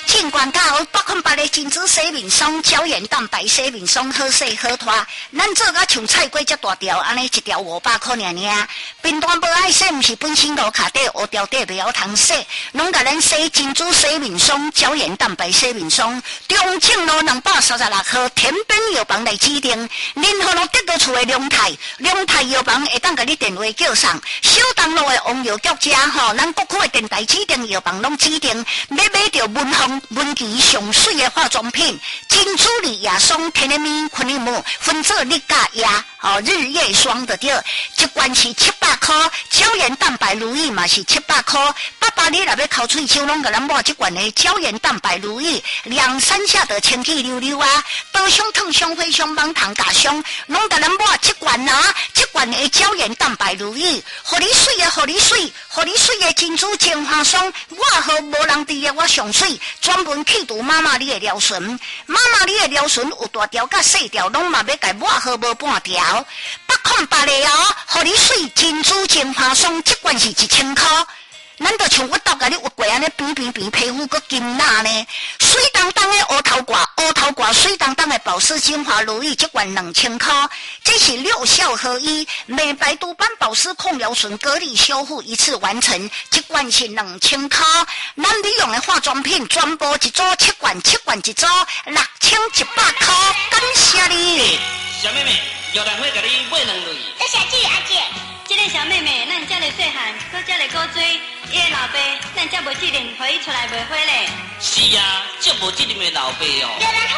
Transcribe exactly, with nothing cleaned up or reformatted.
尽管到百分百的精致洗面霜、胶原蛋白洗面霜好洗好拖，咱做甲像菜瓜遮大条，安尼一条五百块尔尔。平淡无爱洗，毋是本身路卡底乌条底袂晓通洗，拢甲咱洗精致洗面霜、胶原蛋白洗面霜，中正路两百三十六号天边药房来指定，任何路得到厝的龙泰，龙泰药房会当甲你电话叫上。小东路的王药局遮吼，咱各区的电台指定药房拢指定，要买着文芳文琪上水的化妆品，金珠里亚霜、天然米、昆利木分做日甲亚。哦，日夜霜的对，一罐是七百块，胶原蛋白如意嘛是七百块。爸爸你若要烤喙手，拢甲咱买这罐的胶原蛋白如意，两三下的清气溜溜啊，刀伤、烫伤、灰伤、芒糖、大伤，拢甲咱买这罐啊，这罐的胶原蛋白如意，互你水的，互你水，互你水的珍珠精华霜，我好无人知的我上水，专门去除妈妈你的尿唇，妈妈你的尿唇有大条甲细条，拢嘛要甲我好无半条。百款百类哦，互你水珍珠精华霜，这罐是一千块。难道像我倒甲你有过安尼扁扁扁皮肤个金娜呢？水当当的乌头瓜，乌头瓜水当当的保湿精华如意，这罐两千块。这是六效合一，美白多斑保湿控疗醇隔离修复一次完成，这罐是两千块。咱你用的化妆品全部一组七罐，七罐一组六千一百块，感谢你。 小妹妹，药店会给你买两类。 多谢姐阿姐。 这个小妹妹，咱这个细汉，搁这个古锥，伊的老爸，咱这无责任，互伊出来卖花咧。 是啊，这无责任的老爸哦。